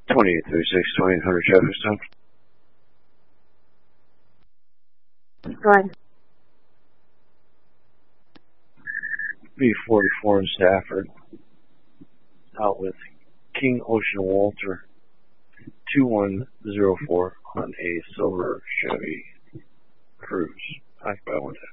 2836, 2800 traffic stop. Go ahead. B44 in Stafford. Out with King Ocean Walter. 2104 on a silver Chevy Cruise. Back by 110.